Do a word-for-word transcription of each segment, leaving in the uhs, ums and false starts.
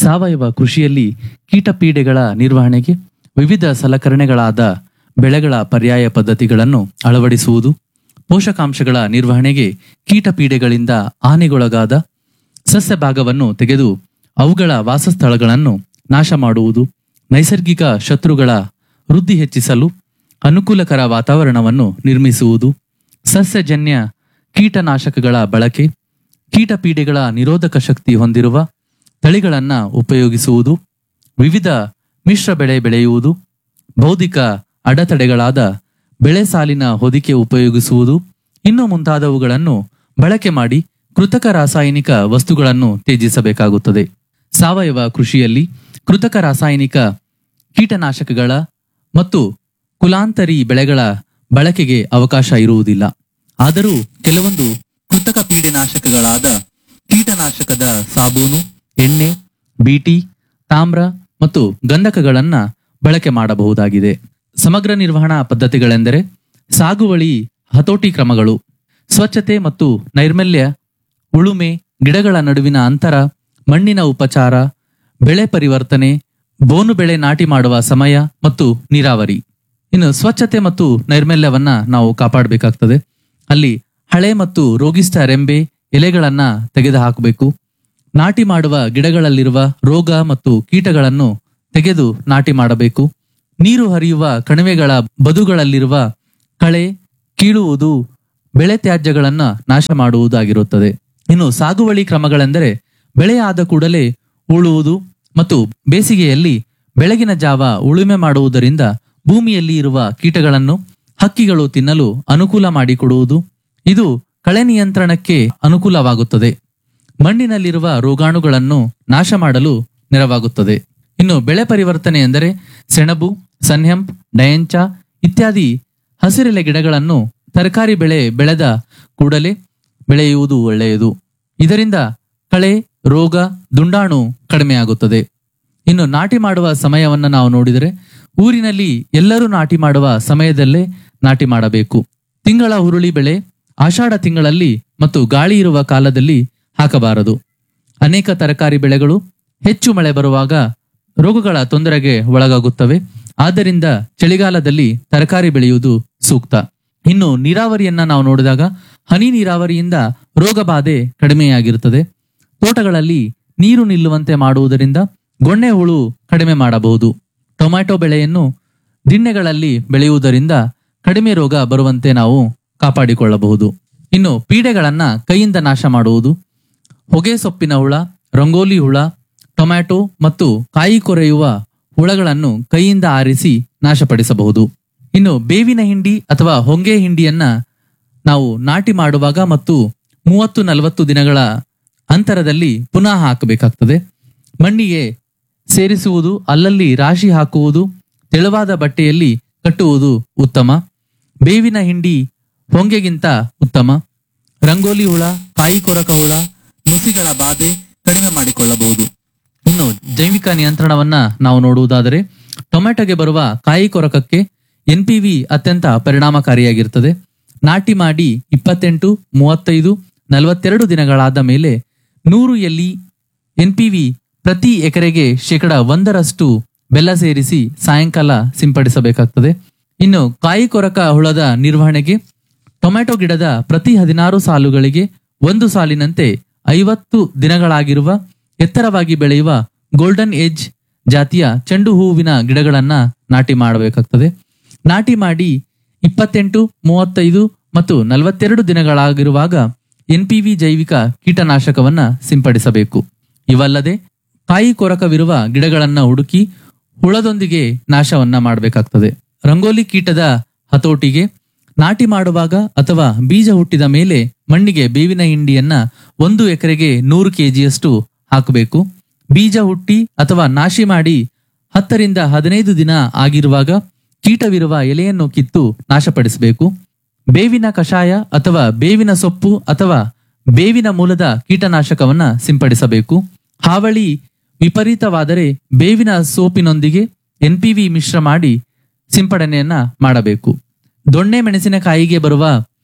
ಸಾವಯವ ಕೃಷಿಯಲ್ಲಿ ಕೀಟಪೀಡೆಗಳ ನಿರ್ವಹಣೆಗೆ ವಿವಿಧ ಸಲಕರಣೆಗಳಾದ ಬೆಳೆಗಳ ಪರ್ಯಾಯ ಪದ್ಧತಿಗಳನ್ನು ಅಳವಡಿಸುವುದು, ಪೋಷಕಾಂಶಗಳ ನಿರ್ವಹಣೆಗೆ ಕೀಟಪೀಡೆಗಳಿಂದ ಹಾನಿಗೊಳಗಾದ ಸಸ್ಯ ಭಾಗವನ್ನು ತೆಗೆದು ಅವುಗಳ ವಾಸಸ್ಥಳಗಳನ್ನು ನಾಶ ಮಾಡುವುದು, ನೈಸರ್ಗಿಕ ಶತ್ರುಗಳ ವೃದ್ಧಿ ಹೆಚ್ಚಿಸಲು ಅನುಕೂಲಕರ ವಾತಾವರಣವನ್ನು ನಿರ್ಮಿಸುವುದು, ಸಸ್ಯಜನ್ಯ ಕೀಟನಾಶಕಗಳ ಬಳಕೆ, ಕೀಟಪೀಡೆಗಳ ನಿರೋಧಕ ಶಕ್ತಿ ಹೊಂದಿರುವ ತಳಿಗಳನ್ನು ಉಪಯೋಗಿಸುವುದು, ವಿವಿಧ ಮಿಶ್ರ ಬೆಳೆ ಬೆಳೆಯುವುದು, ಬೌದ್ಧಿಕ ಅಡೆತಡೆಗಳಾದ ಬೆಳೆ ಸಾಲಿನ ಹೊದಿಕೆ ಉಪಯೋಗಿಸುವುದು, ಇನ್ನು ಮುಂತಾದವುಗಳನ್ನು ಬಳಕೆ ಮಾಡಿ ಕೃತಕ ರಾಸಾಯನಿಕ ವಸ್ತುಗಳನ್ನು ತ್ಯಜಿಸಬೇಕಾಗುತ್ತದೆ. ಸಾವಯವ ಕೃಷಿಯಲ್ಲಿ ಕೃತಕ ರಾಸಾಯನಿಕ ಕೀಟನಾಶಕಗಳ ಮತ್ತು ಕುಲಾಂತರಿ ಬೆಳೆಗಳ ಬಳಕೆಗೆ ಅವಕಾಶ ಇರುವುದಿಲ್ಲ. ಆದರೂ ಕೆಲವೊಂದು ಕೃತಕ ಕೀಟನಾಶಕಗಳಾದ ಕೀಟನಾಶಕದ ಸಾಬೂನು, ಎಣ್ಣೆ, ಬೀಟಿ, ತಾಮ್ರ ಮತ್ತು ಗಂಧಕಗಳನ್ನ ಬಳಕೆ ಮಾಡಬಹುದಾಗಿದೆ. ಸಮಗ್ರ ನಿರ್ವಹಣಾ ಪದ್ಧತಿಗಳೆಂದರೆ ಸಾಗುವಳಿ ಹತೋಟಿ ಕ್ರಮಗಳು, ಸ್ವಚ್ಛತೆ ಮತ್ತು ನೈರ್ಮಲ್ಯ, ಉಳುಮೆ, ಗಿಡಗಳ ನಡುವಿನ ಅಂತರ, ಮಣ್ಣಿನ ಉಪಚಾರ, ಬೆಳೆ ಪರಿವರ್ತನೆ, ಬೋನು ಬೆಳೆ ನಾಟಿ ಮಾಡುವ ಸಮಯ ಮತ್ತು ನೀರಾವರಿ. ಇನ್ನು ಸ್ವಚ್ಛತೆ ಮತ್ತು ನೈರ್ಮಲ್ಯವನ್ನ ನಾವು ಕಾಪಾಡಬೇಕಾಗ್ತದೆ. ಅಲ್ಲಿ ಹಳೆ ಮತ್ತು ರೋಗಿಷ್ಠ ರೆಂಬೆ ಎಲೆಗಳನ್ನ ತೆಗೆದು ಹಾಕಬೇಕು. ನಾಟಿ ಮಾಡುವ ಗಿಡಗಳಲ್ಲಿರುವ ರೋಗ ಮತ್ತು ಕೀಟಗಳನ್ನು ತೆಗೆದು ನಾಟಿ ಮಾಡಬೇಕು. ನೀರು ಹರಿಯುವ ಕಣಿವೆಗಳ ಬದುಗಳಲ್ಲಿರುವ ಕಳೆ ಕೀಳುವುದು, ಬೆಳೆ ತ್ಯಾಜ್ಯಗಳನ್ನ ನಾಶ ಮಾಡುವುದಾಗಿರುತ್ತದೆ. ಇನ್ನು ಸಾಗುವಳಿ ಕ್ರಮಗಳೆಂದರೆ ಬೆಳೆ ಆದ ಕೂಡಲೇ ಉಳುವುದು ಮತ್ತು ಬೇಸಿಗೆಯಲ್ಲಿ ಬೆಳಗಿನ ಜಾವ ಉಳುಮೆ ಮಾಡುವುದರಿಂದ ಭೂಮಿಯಲ್ಲಿ ಇರುವ ಕೀಟಗಳನ್ನು ಹಕ್ಕಿಗಳು ತಿನ್ನಲು ಅನುಕೂಲ ಮಾಡಿಕೊಡುವುದು. ಇದು ಕಳೆ ನಿಯಂತ್ರಣಕ್ಕೆ ಅನುಕೂಲವಾಗುತ್ತದೆ. ಮಣ್ಣಿನಲ್ಲಿರುವ ರೋಗಾಣುಗಳನ್ನು ನಾಶ ಮಾಡಲು ನೆರವಾಗುತ್ತದೆ. ಇನ್ನು ಬೆಳೆ ಪರಿವರ್ತನೆ ಎಂದರೆ ಸೆಣಬು, ಸನ್ಹೆಂಪ್, ಡಯಂಚ ಇತ್ಯಾದಿ ಹಸಿರೆಲೆ ಗಿಡಗಳನ್ನು ತರಕಾರಿ ಬೆಳೆ ಬೆಳೆದ ಕೂಡಲೇ ಬೆಳೆಯುವುದು ಒಳ್ಳೆಯದು. ಇದರಿಂದ ಕಳೆ, ರೋಗ, ದುಂಡಾಣು ಕಡಿಮೆಯಾಗುತ್ತದೆ. ಇನ್ನು ನಾಟಿ ಮಾಡುವ ಸಮಯವನ್ನು ನಾವು ನೋಡಿದರೆ ಊರಿನಲ್ಲಿ ಎಲ್ಲರೂ ನಾಟಿ ಮಾಡುವ ಸಮಯದಲ್ಲೇ ನಾಟಿ ಮಾಡಬೇಕು. ತಿಂಗಳ ಹುರುಳಿ ಬೆಳೆ ಆಷಾಢ ತಿಂಗಳಲ್ಲಿ ಮತ್ತು ಗಾಳಿ ಇರುವ ಕಾಲದಲ್ಲಿ ಹಾಕಬಾರದು. ಅನೇಕ ತರಕಾರಿ ಬೆಳೆಗಳು ಹೆಚ್ಚು ಮಳೆ ಬರುವಾಗ ರೋಗಗಳ ತೊಂದರೆಗೆ ಒಳಗಾಗುತ್ತವೆ. ಆದ್ದರಿಂದ ಚಳಿಗಾಲದಲ್ಲಿ ತರಕಾರಿ ಬೆಳೆಯುವುದು ಸೂಕ್ತ. ಇನ್ನು ನೀರಾವರಿಯನ್ನ ನಾವು ನೋಡಿದಾಗ ಹನಿ ನೀರಾವರಿಯಿಂದ ರೋಗ ಬಾಧೆ ಕಡಿಮೆಯಾಗಿರುತ್ತದೆ. ತೋಟಗಳಲ್ಲಿ ನೀರು ನಿಲ್ಲುವಂತೆ ಮಾಡುವುದರಿಂದ ಗೊಣ್ಣೆ ಹುಳು ಕಡಿಮೆ ಮಾಡಬಹುದು. ಟೊಮ್ಯಾಟೊ ಬೆಳೆಯನ್ನು ದಿಣ್ಣೆಗಳಲ್ಲಿ ಬೆಳೆಯುವುದರಿಂದ ಕಡಿಮೆ ರೋಗ ಬರುವಂತೆ ನಾವು ಕಾಪಾಡಿಕೊಳ್ಳಬಹುದು. ಇನ್ನು ಪೀಡೆಗಳನ್ನ ಕೈಯಿಂದ ನಾಶ ಮಾಡುವುದು, ಹೊಗೆ ಸೊಪ್ಪಿನ ಹುಳ, ರಂಗೋಲಿ ಹುಳ, ಟೊಮ್ಯಾಟೊ ಮತ್ತು ಕಾಯಿ ಕೊರೆಯುವ ಹುಳಗಳನ್ನು ಕೈಯಿಂದ ಆರಿಸಿ ನಾಶಪಡಿಸಬಹುದು. ಇನ್ನು ಬೇವಿನ ಹಿಂಡಿ ಅಥವಾ ಹೊಂಗೆ ಹಿಂಡಿಯನ್ನ ನಾವು ನಾಟಿ ಮಾಡುವಾಗ ಮತ್ತು ಮೂವತ್ತು ನಲವತ್ತು ದಿನಗಳ ಅಂತರದಲ್ಲಿ ಪುನಃ ಹಾಕಬೇಕಾಗ್ತದೆ. ಮಣ್ಣಿಗೆ ಸೇರಿಸುವುದು, ಅಲ್ಲಲ್ಲಿ ರಾಶಿ ಹಾಕುವುದು, ತೆಳುವಾದ ಬಟ್ಟೆಯಲ್ಲಿ ಕಟ್ಟುವುದು ಉತ್ತಮ. ಬೇವಿನ ಹಿಂಡಿ ಹೊಂಗೆಗಿಂತ ಉತ್ತಮ. ರಂಗೋಲಿ ಹುಳ, ಕಾಯಿ ಕೊರಕ ಹುಳ, ನುಸಿಗಳ ಬಾಧೆ ಕಡಿಮೆ ಮಾಡಿಕೊಳ್ಳಬಹುದು. ಇನ್ನು ಜೈವಿಕ ನಿಯಂತ್ರಣವನ್ನ ನಾವು ನೋಡುವುದಾದರೆ ಟೊಮೆಟೊಗೆ ಬರುವ ಕಾಯಿ ಕೊರಕಕ್ಕೆ ಎನ್ ಪಿ ವಿ ಅತ್ಯಂತ ಪರಿಣಾಮಕಾರಿಯಾಗಿರ್ತದೆ. ನಾಟಿ ಮಾಡಿ ಇಪ್ಪತ್ತೆಂಟು, ಮೂವತ್ತೈದು, ನಲವತ್ತೆರಡು ದಿನಗಳಾದ ಮೇಲೆ ನೂರು ಎಲ್ಲಿ ಎನ್ ಪಿ ವಿ ಪ್ರತಿ ಎಕರೆಗೆ ಶೇಕಡ ಒಂದರಷ್ಟು ಬೆಲ್ಲ ಸೇರಿಸಿ ಸಾಯಂಕಾಲ ಸಿಂಪಡಿಸಬೇಕಾಗ್ತದೆ. ಇನ್ನು ಕಾಯಿ ಕೊರಕ ಹುಳದ ನಿರ್ವಹಣೆಗೆ ಟೊಮೆಟೊ ಗಿಡದ ಪ್ರತಿ ಹದಿನಾರು ಸಾಲುಗಳಿಗೆ ಒಂದು ಸಾಲಿನಂತೆ ಐವತ್ತು ದಿನಗಳಾಗಿರುವ ಎತ್ತರವಾಗಿ ಬೆಳೆಯುವ ಗೋಲ್ಡನ್ ಏಜ್ ಜಾತಿಯ ಚೆಂಡು ಹೂವಿನ ಗಿಡಗಳನ್ನ ನಾಟಿ ಮಾಡಬೇಕಾಗ್ತದೆ. ನಾಟಿ ಮಾಡಿ ಇಪ್ಪತ್ತೆಂಟು, ಮೂವತ್ತೈದು ಮತ್ತು ನಲವತ್ತೆರಡು ದಿನಗಳಾಗಿರುವಾಗ ಎನ್ ಪಿ ವಿ ಜೈವಿಕ ಕೀಟನಾಶಕವನ್ನ ಸಿಂಪಡಿಸಬೇಕು. ಇವಲ್ಲದೆ ಕಾಯಿ ಕೊರಕವಿರುವ ಗಿಡಗಳನ್ನ ಹುಡುಕಿ ಹುಳದೊಂದಿಗೆ ನಾಶವನ್ನ ಮಾಡಬೇಕಾಗ್ತದೆ. ರಂಗೋಲಿ ಕೀಟದ ಹತೋಟಿಗೆ ನಾಟಿ ಮಾಡುವಾಗ ಅಥವಾ ಬೀಜ ಹುಟ್ಟಿದ ಮೇಲೆ ಮಣ್ಣಿಗೆ ಬೇವಿನ ಹಿಂಡಿಯನ್ನ ಒಂದು ಎಕರೆಗೆ ನೂರು ಕೆಜಿಯಷ್ಟು ಹಾಕಬೇಕು. ಬೀಜ ಹುಟ್ಟಿ ಅಥವಾ ನಾಶಿ ಮಾಡಿ ಹತ್ತರಿಂದ ಹದಿನೈದು ದಿನ ಆಗಿರುವಾಗ ಕೀಟವಿರುವ ಎಲೆಯನ್ನು ಕಿತ್ತು ನಾಶಪಡಿಸಬೇಕು. ಬೇವಿನ ಕಷಾಯ ಅಥವಾ ಬೇವಿನ ಸೊಪ್ಪು ಅಥವಾ ಬೇವಿನ ಮೂಲದ ಕೀಟನಾಶಕವನ್ನ ಸಿಂಪಡಿಸಬೇಕು. ಹಾವಳಿ ವಿಪರೀತವಾದರೆ ಬೇವಿನ ಸೋಪಿನೊಂದಿಗೆ ಎನ್ ಪಿ ವಿ ಮಿಶ್ರ ಮಾಡಿ ಸಿಂಪಡಣೆಯನ್ನ ಮಾಡಬೇಕು. ದೊಣ್ಣೆ ಮೆಣಸಿನಕಾಯಿಗೆ ಬರುವ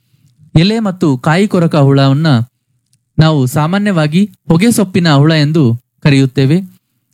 ಎಲೆ ಮತ್ತು ಕಾಯಿ ಕೊರಕ ಹುಳವನ್ನ ನಾವು ಸಾಮಾನ್ಯವಾಗಿ ಹೊಗೆ ಸೊಪ್ಪಿನ ಹುಳ ಎಂದು ಕರೆಯುತ್ತೇವೆ.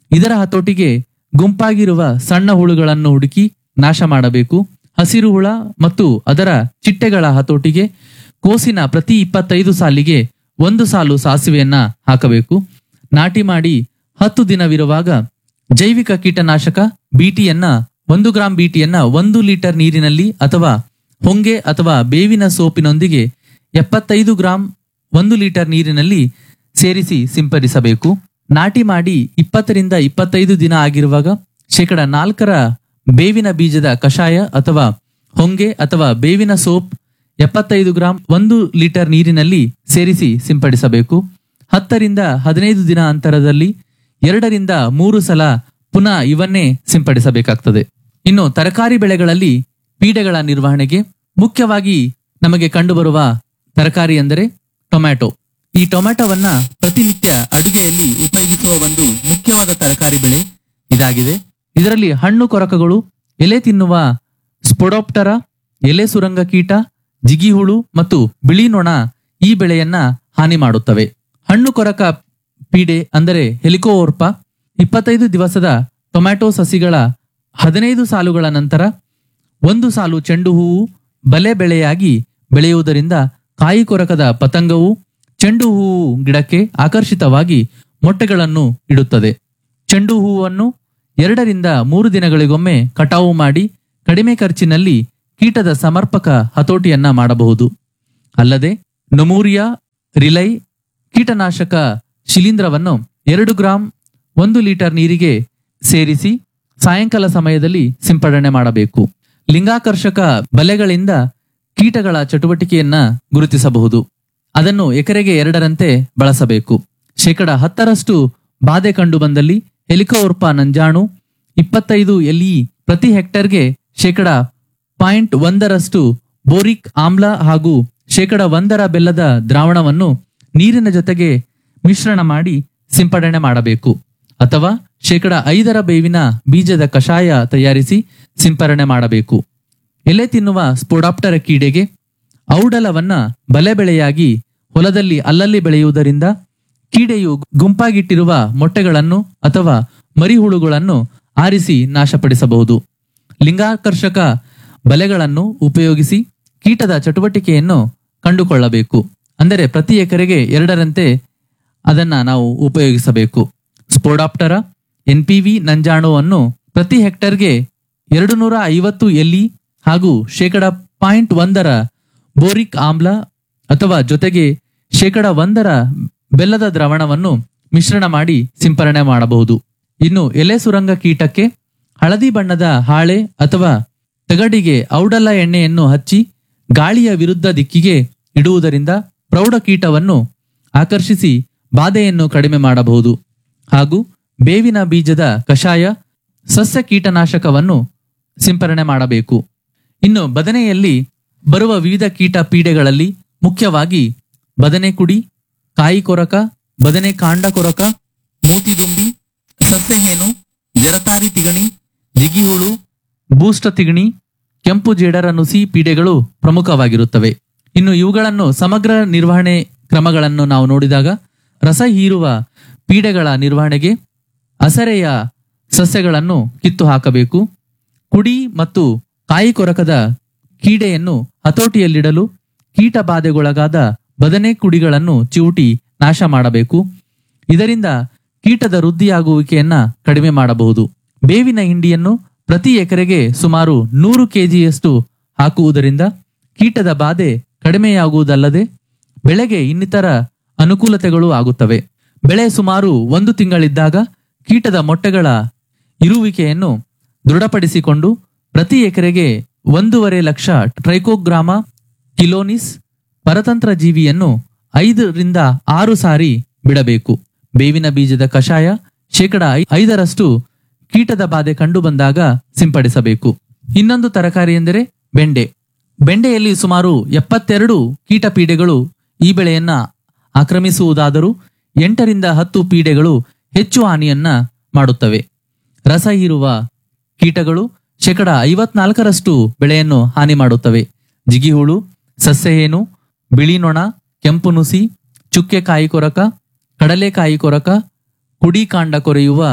ಇದರ ಹತೋಟಿಗೆ ಗುಂಪಾಗಿರುವ ಸಣ್ಣ ಹುಳುಗಳನ್ನು ಹುಡುಕಿ ನಾಶ ಮಾಡಬೇಕು. ಹಸಿರು ಹುಳ ಮತ್ತು ಅದರ ಚಿಟ್ಟೆಗಳ ಹತೋಟಿಗೆ ಕೋಸಿನ ಪ್ರತಿ ಇಪ್ಪತ್ತೈದು ಸಾಲಿಗೆ ಒಂದು ಸಾಲು ಸಾಸಿವೆಯನ್ನ ಹಾಕಬೇಕು. ನಾಟಿ ಮಾಡಿ ಹತ್ತು ದಿನವಿರುವಾಗ ಜೈವಿಕ ಕೀಟನಾಶಕ ಬಿಟಿಯನ್ನ ಒಂದು ಗ್ರಾಂ ಬಿಟಿಯನ್ನ ಒಂದು ಲೀಟರ್ ನೀರಿನಲ್ಲಿ ಅಥವಾ ಹೊಂಗೆ ಅಥವಾ ಬೇವಿನ ಸೋಪಿನೊಂದಿಗೆ ಎಪ್ಪತ್ತೈದು ಗ್ರಾಂ ಒಂದು ಲೀಟರ್ ನೀರಿನಲ್ಲಿ ಸೇರಿಸಿ ಸಿಂಪಡಿಸಬೇಕು. ನಾಟಿ ಮಾಡಿ ಇಪ್ಪತ್ತರಿಂದ ಇಪ್ಪತ್ತೈದು ದಿನ ಆಗಿರುವಾಗ ಶೇಕಡ ನಾಲ್ಕರ ಬೇವಿನ ಬೀಜದ ಕಷಾಯ ಅಥವಾ ಹೊಂಗೆ ಅಥವಾ ಬೇವಿನ ಸೋಪ್ ಎಪ್ಪತ್ತೈದು ಗ್ರಾಂ ಒಂದು ಲೀಟರ್ ನೀರಿನಲ್ಲಿ ಸೇರಿಸಿ ಸಿಂಪಡಿಸಬೇಕು. ಹತ್ತರಿಂದ ಹದಿನೈದು ದಿನ ಅಂತರದಲ್ಲಿ ಎರಡರಿಂದ ಮೂರು ಸಲ ಪುನಃ ಇವನ್ನೇ ಸಿಂಪಡಿಸಬೇಕಾಗ್ತದೆ. ಇನ್ನು ತರಕಾರಿ ಬೆಳೆಗಳಲ್ಲಿ ಪೀಡೆಗಳ ನಿರ್ವಹಣೆಗೆ ಮುಖ್ಯವಾಗಿ ನಮಗೆ ಕಂಡುಬರುವ ತರಕಾರಿ ಎಂದರೆ ಟೊಮ್ಯಾಟೊ. ಈ ಟೊಮ್ಯಾಟೊವನ್ನ ಪ್ರತಿನಿತ್ಯ ಅಡುಗೆಯಲ್ಲಿ ಉಪಯೋಗಿಸುವ ಒಂದು ಮುಖ್ಯವಾದ ತರಕಾರಿ ಬೆಳೆ ಇದಾಗಿದೆ. ಇದರಲ್ಲಿ ಹಣ್ಣು ಕೊರಕಗಳು, ಎಲೆ ತಿನ್ನುವ ಸ್ಪೊಡೋಪ್ಟರ, ಎಲೆ ಸುರಂಗ ಕೀಟ, ಜಿಗಿಹುಳು ಮತ್ತು ಬಿಳಿ ನೊಣ ಈ ಬೆಳೆಯನ್ನ ಹಾನಿ ಮಾಡುತ್ತವೆ. ಹಣ್ಣು ಕೊರಕ ಪೀಡೆ ಅಂದರೆ ಹೆಲಿಕೋವರ್ಪ ಇಪ್ಪತ್ತೈದು ದಿವಸದ ಟೊಮ್ಯಾಟೊ ಸಸಿಗಳ ಹದಿನೈದು ಸಾಲುಗಳ ನಂತರ ಒಂದು ಸಾಲು ಚೆಂಡು ಹೂವು ಬಲೆ ಬೆಳೆಯಾಗಿ ಬೆಳೆಯುವುದರಿಂದ ಕಾಯಿ ಕೊರಕದ ಪತಂಗವು ಚೆಂಡು ಹೂವು ಗಿಡಕ್ಕೆ ಆಕರ್ಷಿತವಾಗಿ ಮೊಟ್ಟೆಗಳನ್ನು ಇಡುತ್ತದೆ. ಚೆಂಡು ಹೂವನ್ನು ಎರಡರಿಂದ ಮೂರು ದಿನಗಳಿಗೊಮ್ಮೆ ಕಟಾವು ಮಾಡಿ ಕಡಿಮೆ ಖರ್ಚಿನಲ್ಲಿ ಕೀಟದ ಸಮರ್ಪಕ ಹತೋಟಿಯನ್ನ ಮಾಡಬಹುದು. ಅಲ್ಲದೆ ನೊಮೂರಿಯಾ ರಿಲೈ ಕೀಟನಾಶಕ ಶಿಲೀಂಧ್ರವನ್ನು ಎರಡು ಗ್ರಾಂ ಒಂದು ಲೀಟರ್ ನೀರಿಗೆ ಸೇರಿಸಿ ಸಾಯಂಕಾಲ ಸಮಯದಲ್ಲಿ ಸಿಂಪಡಣೆ ಮಾಡಬೇಕು. ಲಿಂಗಾಕರ್ಷಕ ಬಲೆಗಳಿಂದ ಕೀಟಗಳ ಚಟುವಟಿಕೆಯನ್ನ ಗುರುತಿಸಬಹುದು. ಅದನ್ನು ಎಕರೆಗೆ ಎರಡರಂತೆ ಬಳಸಬೇಕು. ಶೇಕಡ ಹತ್ತರಷ್ಟು ಬಾಧೆ ಕಂಡು ಬಂದಲ್ಲಿ ಹೆಲಿಕೋವರ್ಪ ನಂಜಾಣು ಇಪ್ಪತ್ತೈದು ಎಲ್ಇ ಪ್ರತಿ ಹೆಕ್ಟರ್ಗೆ ಶೇಕಡ ಪಾಯಿಂಟ್ ಒಂದರಷ್ಟು ಬೋರಿಕ್ ಆಮ್ಲ ಹಾಗೂ ಶೇಕಡ ಒಂದರ ಬೆಲ್ಲದ ದ್ರಾವಣವನ್ನು ನೀರಿನ ಜೊತೆಗೆ ಮಿಶ್ರಣ ಮಾಡಿ ಸಿಂಪಡಣೆ ಮಾಡಬೇಕು. ಅಥವಾ ಶೇಕಡ ಐದರ ಬೇವಿನ ಬೀಜದ ಕಷಾಯ ತಯಾರಿಸಿ ಸಿಂಪರಣೆ ಮಾಡಬೇಕು. ಎಲೆ ತಿನ್ನುವ ಸ್ಪೊಡಾಪ್ಟರ ಕೀಡೆಗೆ ಔಡಲವನ್ನ ಬಲೆ ಬೆಳೆಯಾಗಿ ಹೊಲದಲ್ಲಿ ಅಲ್ಲಲ್ಲಿ ಬೆಳೆಯುವುದರಿಂದ ಕೀಡೆಯು ಗುಂಪಾಗಿಟ್ಟಿರುವ ಮೊಟ್ಟೆಗಳನ್ನು ಅಥವಾ ಮರಿಹುಳುಗಳನ್ನು ಆರಿಸಿ ನಾಶಪಡಿಸಬಹುದು. ಲಿಂಗಾಕರ್ಷಕ ಬಲೆಗಳನ್ನು ಉಪಯೋಗಿಸಿ ಕೀಟದ ಚಟುವಟಿಕೆಯನ್ನು ಕಂಡುಕೊಳ್ಳಬೇಕು. ಅಂದರೆ ಪ್ರತಿ ಎಕರೆಗೆ ಎರಡರಂತೆ ಅದನ್ನ ನಾವು ಉಪಯೋಗಿಸಬೇಕು. ಸ್ಪೊಡಾಪ್ಟರ ಎನ್ಪಿವಿ ನಂಜಾಣುವನ್ನು ಪ್ರತಿ ಹೆಕ್ಟರ್ಗೆ ಎರಡು ನೂರ ಐವತ್ತು ಎಲ್ಇ ಹಾಗೂ ಶೇಕಡ ಪಾಯಿಂಟ್ ಒಂದರ ಬೋರಿಕ್ ಆಮ್ಲ ಅಥವಾ ಜೊತೆಗೆ ಶೇಕಡ ಒಂದರ ಬೆಲ್ಲದ ದ್ರಾವಣವನ್ನು ಮಿಶ್ರಣ ಮಾಡಿ ಸಿಂಪರಣೆ ಮಾಡಬಹುದು. ಇನ್ನು ಎಲೆ ಸುರಂಗ ಕೀಟಕ್ಕೆ ಹಳದಿ ಬಣ್ಣದ ಹಾಳೆ ಅಥವಾ ತಗಡಿಗೆ ಔಡಲ ಎಣ್ಣೆಯನ್ನು ಹಚ್ಚಿ ಗಾಳಿಯ ವಿರುದ್ಧ ದಿಕ್ಕಿಗೆ ಇಡುವುದರಿಂದ ಪ್ರೌಢ ಕೀಟವನ್ನು ಆಕರ್ಷಿಸಿ ಬಾಧೆಯನ್ನು ಕಡಿಮೆ ಮಾಡಬಹುದು. ಹಾಗೂ ಬೇವಿನ ಬೀಜದ ಕಷಾಯ ಸಸ್ಯ ಕೀಟನಾಶಕವನ್ನು ಸಿಂಪರಣೆ ಮಾಡಬೇಕು. ಇನ್ನು ಬದನೆಯಲ್ಲಿ ಬರುವ ವಿವಿಧ ಕೀಟ ಪೀಡೆಗಳಲ್ಲಿ ಮುಖ್ಯವಾಗಿ ಬದನೆ ಕುಡಿ, ಕಾಯಿ ಕೊರಕ, ಬದನೆ ಕಾಂಡ ಕೊರಕ, ಮೂತಿದುಂಬಿ, ಸಸ್ಯಹೇನು, ಜರತಾರಿ ತಿಗಣಿ, ಜಿಗಿಹುಳು, ಬೂಷ್ಟ ತಿಗಣಿ, ಕೆಂಪು ಜೇಡರ ನುಸಿ ಪೀಡೆಗಳು ಪ್ರಮುಖವಾಗಿರುತ್ತವೆ. ಇನ್ನು ಇವುಗಳನ್ನು ಸಮಗ್ರ ನಿರ್ವಹಣೆ ಕ್ರಮಗಳನ್ನು ನಾವು ನೋಡಿದಾಗ ರಸ ಹೀರುವ ಪೀಡೆಗಳ ನಿರ್ವಹಣೆಗೆ ಅಸರೆಯ ಸಸ್ಯಗಳನ್ನು ಕಿತ್ತು ಹಾಕಬೇಕು. ಕುಡಿ ಮತ್ತು ಕಾಯಿ ಕೊರಕದ ಕೀಡೆಯನ್ನು ಹತೋಟಿಯಲ್ಲಿಡಲು ಕೀಟ ಬಾಧೆಗೊಳಗಾದ ಬದನೆ ಕುಡಿಗಳನ್ನು ಚಿವುಟಿ ನಾಶ ಮಾಡಬೇಕು. ಇದರಿಂದ ಕೀಟದ ವೃದ್ಧಿಯಾಗುವಿಕೆಯನ್ನ ಕಡಿಮೆ ಮಾಡಬಹುದು. ಬೇವಿನ ಹಿಂಡಿಯನ್ನು ಪ್ರತಿ ಎಕರೆಗೆ ಸುಮಾರು ನೂರು ಕೆಜಿಯಷ್ಟು ಹಾಕುವುದರಿಂದ ಕೀಟದ ಬಾಧೆ ಕಡಿಮೆಯಾಗುವುದಲ್ಲದೆ ಬೆಳೆಗೆ ಇನ್ನಿತರ ಅನುಕೂಲತೆಗಳು ಆಗುತ್ತವೆ. ಬೆಳೆ ಸುಮಾರು ಒಂದು ತಿಂಗಳಿದ್ದಾಗ ಕೀಟದ ಮೊಟ್ಟೆಗಳ ಇರುವಿಕೆಯನ್ನು ದೃಢಪಡಿಸಿಕೊಂಡು ಪ್ರತಿ ಎಕರೆಗೆ ಒಂದೂವರೆ ಲಕ್ಷ ಟ್ರೈಕೋಗ್ರಾಮ ಕಿಲೋನಿಸ್ ಪರತಂತ್ರ ಜೀವಿಯನ್ನು ಐದರಿಂದ ಆರು ಸಾರಿ ಬಿಡಬೇಕು. ಬೇವಿನ ಬೀಜದ ಕಷಾಯ ಶೇಕಡ ಐದರಷ್ಟು ಕೀಟದ ಬಾಧೆ ಕಂಡು ಬಂದಾಗ ಸಿಂಪಡಿಸಬೇಕು. ಇನ್ನೊಂದು ತರಕಾರಿ ಎಂದರೆ ಬೆಂಡೆ. ಬೆಂಡೆಯಲ್ಲಿ ಸುಮಾರು ಎಪ್ಪತ್ತೆರಡು ಕೀಟ ಪೀಡೆಗಳು ಈ ಬೆಳೆಯನ್ನ ಆಕ್ರಮಿಸುವುದಾದರೂ ಎಂಟರಿಂದ ಹತ್ತು ಪೀಡೆಗಳು ಹೆಚ್ಚು ಹಾನಿಯನ್ನ ಮಾಡುತ್ತವೆ. ರಸ ಹೀರುವ ಕೀಟಗಳು ಶೇಕಡ ಐವತ್ನಾಲ್ಕರಷ್ಟು ಬೆಳೆಯನ್ನು ಹಾನಿ ಮಾಡುತ್ತವೆ. ಜಿಗಿಹುಳು, ಸಸ್ಯಹೇನು, ಬಿಳಿ ನೊಣ, ಕೆಂಪು ನುಸಿ, ಚುಕ್ಕೆ ಕಾಯಿ ಕೊರಕ, ಕಡಲೆಕಾಯಿ ಕೊರಕ, ಕುಡಿ ಕಾಂಡ ಕೊರೆಯುವ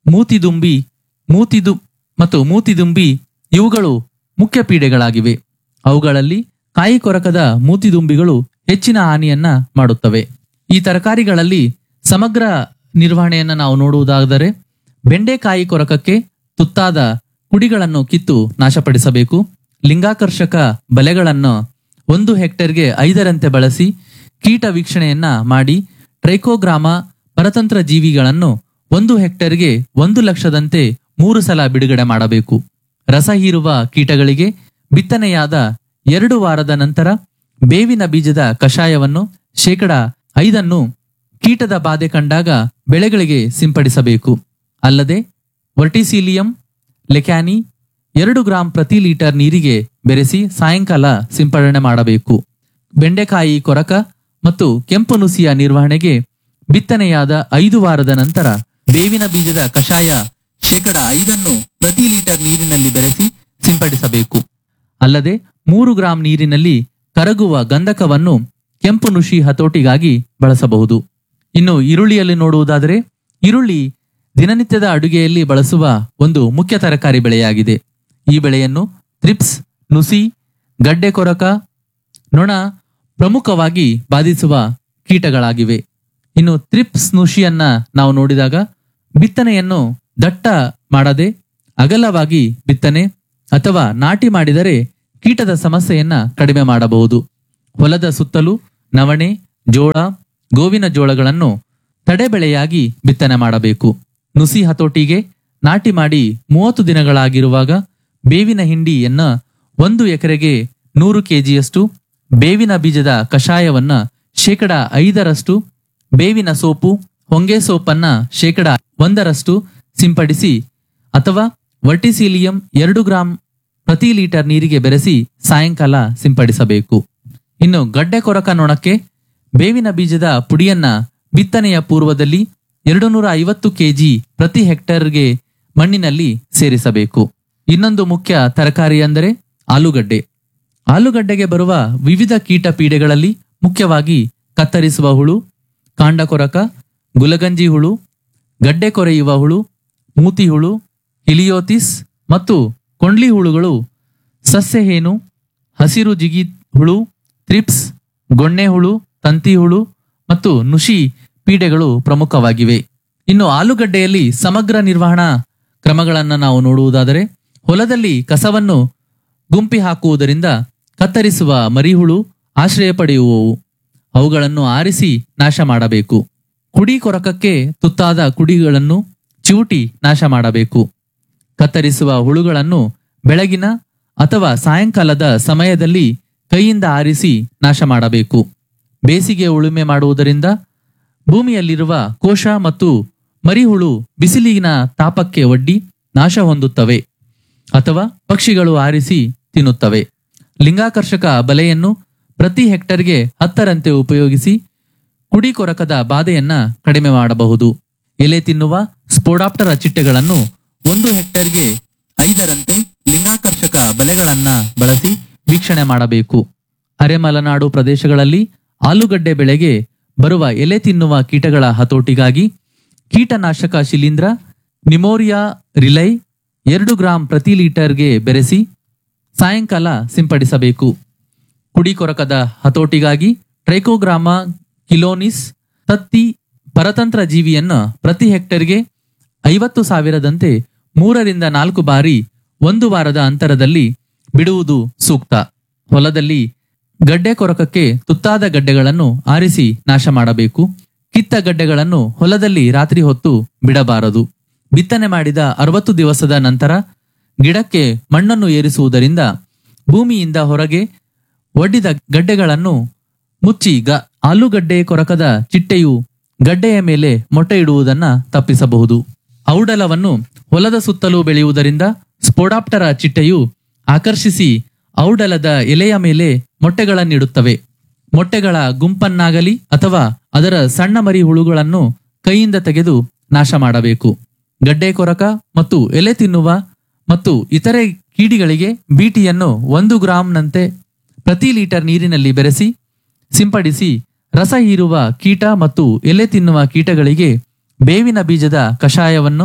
ಮೂತಿದುಂಬಿ ಮೂತಿದು ಮತ್ತು ಮೂತಿದುಂಬಿ ಇವುಗಳು ಮುಖ್ಯ ಪೀಡೆಗಳಾಗಿವೆ. ಅವುಗಳಲ್ಲಿ ಕಾಯಿ ಕೊರಕದ ಮೂತಿದುಂಬಿಗಳು ಹೆಚ್ಚಿನ ಹಾನಿಯನ್ನ ಮಾಡುತ್ತವೆ. ಈ ತರಕಾರಿಗಳಲ್ಲಿ ಸಮಗ್ರ ನಿರ್ವಹಣೆಯನ್ನ ನಾವು ನೋಡುವುದಾದರೆ ಬೆಂಡೆಕಾಯಿ ಕೊರಕಕ್ಕೆ ತುತ್ತಾದ ಕುಡಿಗಳನ್ನು ಕಿತ್ತು ನಾಶಪಡಿಸಬೇಕು. ಲಿಂಗಾಕರ್ಷಕ ಬಲೆಗಳನ್ನು ಒಂದು ಹೆಕ್ಟೇರ್ಗೆ ಐದರಂತೆ ಬಳಸಿ ಕೀಟ ವೀಕ್ಷಣೆಯನ್ನ ಮಾಡಿ ಟ್ರೈಕೋಗ್ರಾಮ ಪರತಂತ್ರ ಜೀವಿಗಳನ್ನು ಒಂದು ಹೆಕ್ಟೇರ್ಗೆ ಒಂದು ಲಕ್ಷದಂತೆ ಮೂರು ಸಲ ಬಿಡುಗಡೆ ಮಾಡಬೇಕು. ರಸ ಹೀರುವ ಕೀಟಗಳಿಗೆ ಬಿತ್ತನೆಯಾದ ಎರಡು ವಾರದ ನಂತರ ಬೇವಿನ ಬೀಜದ ಕಷಾಯವನ್ನು ಶೇಕಡ ಐದನ್ನು ಕೀಟದ ಬಾಧೆ ಕಂಡಾಗ ಬೆಳೆಗಳಿಗೆ ಸಿಂಪಡಿಸಬೇಕು. ಅಲ್ಲದೆ ವರ್ಟಿಸೀಲಿಯಂ ಲೆಕ್ಯಾನಿ ಎರಡು ಗ್ರಾಂ ಪ್ರತಿ ಲೀಟರ್ ನೀರಿಗೆ ಬೆರೆಸಿ ಸಾಯಂಕಾಲ ಸಿಂಪಡಣೆ ಮಾಡಬೇಕು. ಬೆಂಡೆಕಾಯಿ ಕೊರಕ ಮತ್ತು ಕೆಂಪು ನುಸಿಯ ನಿರ್ವಹಣೆಗೆ ಬಿತ್ತನೆಯಾದ ಐದು ವಾರದ ನಂತರ ಬೇವಿನ ಬೀಜದ ಕಷಾಯ ಶೇಕಡ ಐದನ್ನು ಪ್ರತಿ ಲೀಟರ್ ನೀರಿನಲ್ಲಿ ಬೆರೆಸಿ ಸಿಂಪಡಿಸಬೇಕು. ಅಲ್ಲದೆ ಮೂರು ಗ್ರಾಂ ನೀರಿನಲ್ಲಿ ಕರಗುವ ಗಂಧಕವನ್ನು ಕೆಂಪು ನುಷಿ ಹತೋಟಿಗಾಗಿ ಬಳಸಬಹುದು. ಇನ್ನು ಈರುಳ್ಳಿಯಲ್ಲಿ ನೋಡುವುದಾದರೆ ಈರುಳ್ಳಿ ದಿನನಿತ್ಯದ ಅಡುಗೆಯಲ್ಲಿ ಬಳಸುವ ಒಂದು ಮುಖ್ಯ ತರಕಾರಿ ಬೆಳೆಯಾಗಿದೆ. ಈ ಬೆಳೆಯನ್ನು ಥ್ರಿಪ್ಸ್, ನುಸಿ, ಗಡ್ಡೆ ಕೊರಕ, ನೊಣ ಪ್ರಮುಖವಾಗಿ ಬಾಧಿಸುವ ಕೀಟಗಳಾಗಿವೆ. ಇನ್ನು ಥ್ರಿಪ್ಸ್ ನುಷಿಯನ್ನ ನಾವು ನೋಡಿದಾಗ ಬಿತ್ತನೆಯನ್ನು ದಟ್ಟ ಮಾಡದೆ ಅಗಲವಾಗಿ ಬಿತ್ತನೆ ಅಥವಾ ನಾಟಿ ಮಾಡಿದರೆ ಕೀಟದ ಸಮಸ್ಯೆಯನ್ನ ಕಡಿಮೆ ಮಾಡಬಹುದು. ಹೊಲದ ಸುತ್ತಲೂ ನವಣೆ, ಜೋಳ, ಗೋವಿನ ಜೋಳಗಳನ್ನು ತಡೆಬೆಳೆಯಾಗಿ ಬಿತ್ತನೆ ಮಾಡಬೇಕು. ನುಸಿ ಹತೋಟಿಗೆ ನಾಟಿ ಮಾಡಿ ಮೂವತ್ತು ದಿನಗಳಾಗಿರುವಾಗ ಬೇವಿನ ಹಿಂಡಿಯನ್ನ ಒಂದು ಎಕರೆಗೆ ನೂರು ಕೆಜಿಯಷ್ಟು, ಬೇವಿನ ಬೀಜದ ಕಷಾಯವನ್ನ ಶೇಕಡ ಐದರಷ್ಟು, ಬೇವಿನ ಸೋಪು, ಹೊಂಗೆ ಸೋಪನ್ನ ಶೇಕಡ ಒಂದರಷ್ಟು ಸಿಂಪಡಿಸಿ ಅಥವಾ ವರ್ಟಿಸೀಲಿಯಂ ಎರಡು ಗ್ರಾಂ ಪ್ರತಿ ಲೀಟರ್ ನೀರಿಗೆ ಬೆರೆಸಿ ಸಾಯಂಕಾಲ ಸಿಂಪಡಿಸಬೇಕು. ಇನ್ನು ಗಡ್ಡೆ ಕೊರಕ ನೊಣಕ್ಕೆ ಬೇವಿನ ಬೀಜದ ಪುಡಿಯನ್ನ ಬಿತ್ತನೆಯ ಪೂರ್ವದಲ್ಲಿ ಎರಡು ನೂರ ಐವತ್ತು ಕೆಜಿ ಪ್ರತಿ ಹೆಕ್ಟೇರ್ಗೆ ಮಣ್ಣಿನಲ್ಲಿ ಸೇರಿಸಬೇಕು. ಇನ್ನೊಂದು ಮುಖ್ಯ ತರಕಾರಿ ಅಂದರೆ ಆಲೂಗಡ್ಡೆ. ಆಲೂಗಡ್ಡೆಗೆ ಬರುವ ವಿವಿಧ ಕೀಟ ಪೀಡೆಗಳಲ್ಲಿ ಮುಖ್ಯವಾಗಿ ಕತ್ತರಿಸುವ ಹುಳು, ಕಾಂಡ ಕೊರಕ, ಗುಲಗಂಜಿ ಹುಳು, ಗಡ್ಡೆ ಕೊರೆಯುವ ಹುಳು, ಮೂತಿ ಹುಳು, ಹಿಲಿಯೋತಿಸ್ ಮತ್ತು ಕೊಂಡ್ಲಿ ಹುಳುಗಳು, ಸಸ್ಯಹೇನು, ಹಸಿರು ಜಿಗಿ ಹುಳು, ಥ್ರಿಪ್ಸ್, ಗೊಣ್ಣೆ ಹುಳು, ತಂತಿ ಹುಳು ಮತ್ತು ನುಷಿ ಪೀಡೆಗಳು ಪ್ರಮುಖವಾಗಿವೆ. ಇನ್ನು ಆಲೂಗಡ್ಡೆಯಲ್ಲಿ ಸಮಗ್ರ ನಿರ್ವಹಣಾ ಕ್ರಮಗಳನ್ನು ನಾವು ನೋಡುವುದಾದರೆ ಹೊಲದಲ್ಲಿ ಕಸವನ್ನು ಗುಂಪಿ ಹಾಕುವುದರಿಂದ ಕತ್ತರಿಸುವ ಮರಿಹುಳು ಆಶ್ರಯ ಪಡೆಯುವವು. ಅವುಗಳನ್ನು ಆರಿಸಿ ನಾಶ ಮಾಡಬೇಕು. ಕುಡಿ ಕೊರಕಕ್ಕೆ ತುತ್ತಾದ ಕುಡಿಗಳನ್ನು ಚಿವುಟಿ ನಾಶ ಮಾಡಬೇಕು. ಕತ್ತರಿಸುವ ಹುಳುಗಳನ್ನು ಬೆಳಗಿನ ಅಥವಾ ಸಾಯಂಕಾಲದ ಸಮಯದಲ್ಲಿ ಕೈಯಿಂದ ಆರಿಸಿ ನಾಶ ಮಾಡಬೇಕು. ಬೇಸಿಗೆ ಉಳುಮೆ ಮಾಡುವುದರಿಂದ ಭೂಮಿಯಲ್ಲಿರುವ ಕೋಶ ಮತ್ತು ಮರಿಹುಳು ಬಿಸಿಲಿನ ತಾಪಕ್ಕೆ ಒಡ್ಡಿ ನಾಶ ಹೊಂದುತ್ತವೆ ಅಥವಾ ಪಕ್ಷಿಗಳು ಆರಿಸಿ ತಿನ್ನುತ್ತವೆ. ಲಿಂಗಾಕರ್ಷಕ ಬಲೆಯನ್ನು ಪ್ರತಿ ಹೆಕ್ಟರ್ಗೆ ಹತ್ತರಂತೆ ಉಪಯೋಗಿಸಿ ಕುಡಿ ಕೊರಕದ ಬಾಧೆಯನ್ನ ಕಡಿಮೆ ಮಾಡಬಹುದು. ಎಲೆ ತಿನ್ನುವ ಸ್ಪೋಡಾಪ್ಟರ ಚಿಟ್ಟೆಗಳನ್ನು ಒಂದು ಹೆಕ್ಟರ್ಗೆ ಐದರಂತೆ ಲಿಂಗಾಕರ್ಷಕ ಬಲೆಗಳನ್ನ ಬಳಸಿ ವೀಕ್ಷಣೆ ಮಾಡಬೇಕು. ಅರೆಮಲೆನಾಡು ಪ್ರದೇಶಗಳಲ್ಲಿ ಆಲೂಗಡ್ಡೆ ಬೆಳೆಗೆ ಬರುವ ಎಲೆ ತಿನ್ನುವ ಕೀಟಗಳ ಹತೋಟಿಗಾಗಿ ಕೀಟನಾಶಕ ಶಿಲೀಂಧ್ರ ನಿಮೋರಿಯಾ ರಿಲೈ ಎರಡು ಗ್ರಾಂ ಪ್ರತಿ ಲೀಟರ್ಗೆ ಬೆರೆಸಿ ಸಾಯಂಕಾಲ ಸಿಂಪಡಿಸಬೇಕು. ಕುಡಿ ಕೊರಕದ ಹತೋಟಿಗಾಗಿ ಟ್ರೈಕೋಗ್ರಾಮ ಕಿಲೋನಿಸ್ ತತ್ತಿ ಪರತಂತ್ರ ಜೀವಿಯನ್ನು ಪ್ರತಿ ಹೆಕ್ಟರ್ಗೆ ಐವತ್ತು ಸಾವಿರದಂತೆ ಮೂರರಿಂದ ನಾಲ್ಕು ಬಾರಿ ಒಂದು ವಾರದ ಅಂತರದಲ್ಲಿ ಬಿಡುವುದು ಸೂಕ್ತ. ಹೊಲದಲ್ಲಿ ಗಡ್ಡೆ ಕೊರಕಕ್ಕೆ ತುತ್ತಾದ ಗಡ್ಡೆಗಳನ್ನು ಆರಿಸಿ ನಾಶ ಮಾಡಬೇಕು. ಕಿತ್ತ ಗಡ್ಡೆಗಳನ್ನು ಹೊಲದಲ್ಲಿ ರಾತ್ರಿ ಹೊತ್ತು ಬಿಡಬಾರದು. ಬಿತ್ತನೆ ಮಾಡಿದ ಅರವತ್ತು ದಿವಸದ ನಂತರ ಗಿಡಕ್ಕೆ ಮಣ್ಣನ್ನು ಏರಿಸುವುದರಿಂದ ಭೂಮಿಯಿಂದ ಹೊರಗೆ ಒಡ್ಡಿದ ಗಡ್ಡೆಗಳನ್ನು ಮುಚ್ಚಿ ಗ ಆಲೂಗಡ್ಡೆ ಕೊರಕದ ಚಿಟ್ಟೆಯು ಗಡ್ಡೆಯ ಮೇಲೆ ಮೊಟ್ಟೆ ಇಡುವುದನ್ನ ತಪ್ಪಿಸಬಹುದು. ಔಡಲವನ್ನು ಹೊಲದ ಸುತ್ತಲೂ ಬೆಳೆಯುವುದರಿಂದ ಸ್ಪೋಡಾಪ್ಟರ ಚಿಟ್ಟೆಯು ಆಕರ್ಷಿಸಿ ಔಡಲದ ಎಲೆಯ ಮೇಲೆ ಮೊಟ್ಟೆಗಳನ್ನಿಡುತ್ತವೆ. ಮೊಟ್ಟೆಗಳ ಗುಂಪನ್ನಾಗಲಿ ಅಥವಾ ಅದರ ಸಣ್ಣ ಮರಿ ಹುಳುಗಳನ್ನು ಕೈಯಿಂದ ತೆಗೆದು ನಾಶ ಮಾಡಬೇಕು. ಗಡ್ಡೆ ಕೊರಕ ಮತ್ತು ಎಲೆ ತಿನ್ನುವ ಮತ್ತು ಇತರೆ ಕೀಡಿಗಳಿಗೆ ಬೀಟಿಯನ್ನು ಒಂದು ಗ್ರಾಂನಂತೆ ಪ್ರತಿ ಲೀಟರ್ ನೀರಿನಲ್ಲಿ ಬೆರೆಸಿ ಸಿಂಪಡಿಸಿ ರಸ ಹೀರುವ ಕೀಟ ಮತ್ತು ಎಲೆ ತಿನ್ನುವ ಕೀಟಗಳಿಗೆ ಬೇವಿನ ಬೀಜದ ಕಷಾಯವನ್ನು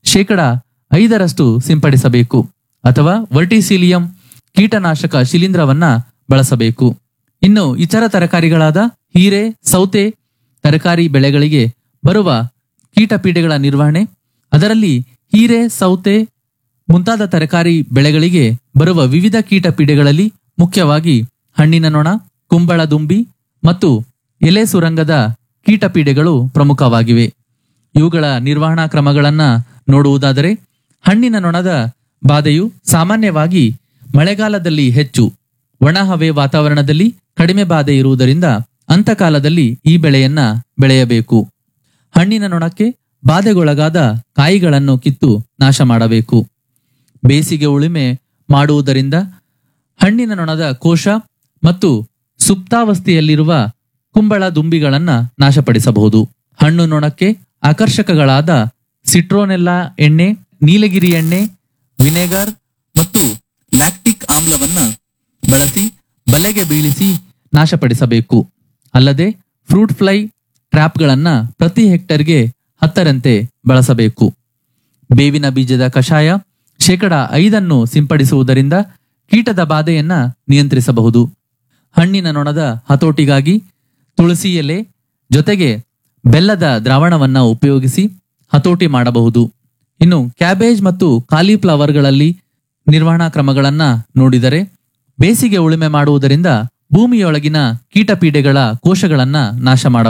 ಶೇಕಡ ಐದರಷ್ಟು ಸಿಂಪಡಿಸಬೇಕು ಅಥವಾ ವರ್ಟಿಸಿಲಿಯಂ ಕೀಟನಾಶಕ ಶಿಲೀಂಧ್ರವನ್ನ ಬಳಸಬೇಕು. ಇನ್ನು ಇತರ ತರಕಾರಿಗಳಾದ ಹೀರೆ, ಸೌತೆ ತರಕಾರಿ ಬೆಳೆಗಳಿಗೆ ಬರುವ ಕೀಟಪೀಡೆಗಳ ನಿರ್ವಹಣೆ, ಅದರಲ್ಲಿ ಹೀರೆ, ಸೌತೆ ಮುಂತಾದ ತರಕಾರಿ ಬೆಳೆಗಳಿಗೆ ಬರುವ ವಿವಿಧ ಕೀಟಪೀಡೆಗಳಲ್ಲಿ ಮುಖ್ಯವಾಗಿ ಹಣ್ಣಿನ ನೊಣ, ಕುಂಬಳ ದುಂಬಿ ಮತ್ತು ಎಲೆ ಸುರಂಗದ ಕೀಟಪೀಡೆಗಳು ಪ್ರಮುಖವಾಗಿವೆ. ಇವುಗಳ ನಿರ್ವಹಣಾ ಕ್ರಮಗಳನ್ನ ನೋಡುವುದಾದರೆ, ಹಣ್ಣಿನ ನೊಣದ ಬಾಧೆಯು ಸಾಮಾನ್ಯವಾಗಿ ಮಳೆಗಾಲದಲ್ಲಿ ಹೆಚ್ಚು, ಒಣ ಹವೆ ವಾತಾವರಣದಲ್ಲಿ ಕಡಿಮೆ ಬಾಧೆ ಇರುವುದರಿಂದ ಅಂತಕಾಲದಲ್ಲಿ ಈ ಬೆಳೆಯನ್ನ ಬೆಳೆಯಬೇಕು. ಹಣ್ಣಿನ ನೊಣಕ್ಕೆ ಬಾಧೆಗೊಳಗಾದ ಕಾಯಿಗಳನ್ನು ಕಿತ್ತು ನಾಶ ಮಾಡಬೇಕು. ಬೇಸಿಗೆ ಉಳುಮೆ ಮಾಡುವುದರಿಂದ ಹಣ್ಣಿನ ನೊಣದ ಕೋಶ ಮತ್ತು ಸುಪ್ತಾವಸ್ಥೆಯಲ್ಲಿರುವ ಕುಂಬಳ ದುಂಬಿಗಳನ್ನ ನಾಶಪಡಿಸಬಹುದು. ಹಣ್ಣು ನೊಣಕ್ಕೆ ಆಕರ್ಷಕಗಳಾದ ಸಿಟ್ರೋನೆಲ್ಲಾ ಎಣ್ಣೆ, ನೀಲಗಿರಿ ಎಣ್ಣೆ, ವಿನೆಗರ್ ಮತ್ತು ಲ್ಯಾಕ್ಟಿಕ್ ಆಮ್ಲವನ್ನ ಬಳಸಿ ಬಲೆಗೆ ಬೀಳಿಸಿ ನಾಶಪಡಿಸಬೇಕು. ಅಲ್ಲದೆ ಫ್ರೂಟ್ ಫ್ಲೈ ಟ್ರ್ಯಾಪ್ಗಳನ್ನ ಪ್ರತಿ ಹೆಕ್ಟರ್ಗೆ ಹತ್ತರಂತೆ ಬಳಸಬೇಕು. ಬೇವಿನ ಬೀಜದ ಕಷಾಯ ಶೇಕಡ ಐದನ್ನು ಸಿಂಪಡಿಸುವುದರಿಂದ ಕೀಟದ ಬಾಧೆಯನ್ನ ನಿಯಂತ್ರಿಸಬಹುದು. ಹಣ್ಣಿನ ನೊಣದ ಹತೋಟಿಗಾಗಿ ತುಳಸಿ ಎಲೆ ಜೊತೆಗೆ ಬೆಲ್ಲದ ದ್ರಾವಣವನ್ನ ಉಪಯೋಗಿಸಿ ಹತೋಟಿ ಮಾಡಬಹುದು. ಇನ್ನು ಕ್ಯಾಬೇಜ್ ಮತ್ತು ಕಾಲಿಫ್ಲವರ್ಗಳಲ್ಲಿ ನಿರ್ವಹಣಾ ಕ್ರಮಗಳನ್ನ ನೋಡಿದರೆ, ಬೇಸಿಗೆ ಉಳುಮೆ ಮಾಡುವುದರಿಂದ ಭೂಮಿಯೊಳಗಿನ ಕೀಟಪೀಡೆಗಳ ಕೋಶಗಳನ್ನ ನಾಶ ಮಾಡಬಹುದು.